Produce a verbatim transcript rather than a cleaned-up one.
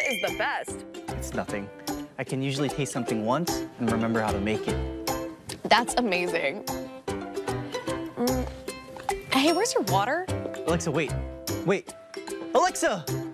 is the best? It's nothing. I can usually taste something once and remember how to make it. That's amazing. Mm. Hey, where's your water? Alexa, wait. Wait. Alexa!